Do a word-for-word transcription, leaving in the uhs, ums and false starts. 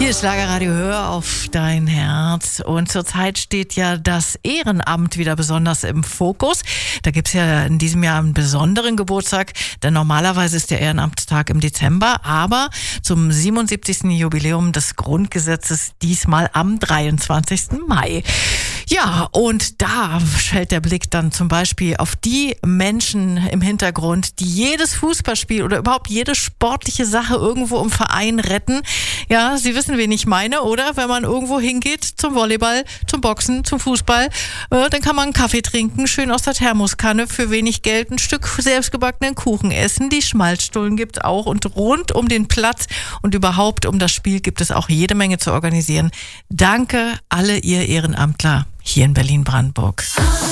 Hier ist Schlagerradio, hör auf dein Herz. Und zurzeit steht ja das Ehrenamt wieder besonders im Fokus. Da gibt's ja in diesem Jahr einen besonderen Geburtstag, denn normalerweise ist der Ehrenamtstag im Dezember, aber zum siebenundsiebzigsten Jubiläum des Grundgesetzes diesmal am dreiundzwanzigsten Mai. Ja, und da fällt der Blick dann zum Beispiel auf die Menschen im Hintergrund, die jedes Fußballspiel oder überhaupt jede sportliche Sache irgendwo im Verein retten. Ja, Sie wissen, wen ich meine, oder? Wenn man irgendwo hingeht zum Volleyball, zum Boxen, zum Fußball, äh, dann kann man einen Kaffee trinken, schön aus der Thermoskanne, für wenig Geld ein Stück selbstgebackenen Kuchen essen. Die Schmalzstullen gibt's auch und rund um den Platz und überhaupt um das Spiel gibt es auch jede Menge zu organisieren. Danke alle ihr Ehrenamtler hier in Berlin-Brandenburg.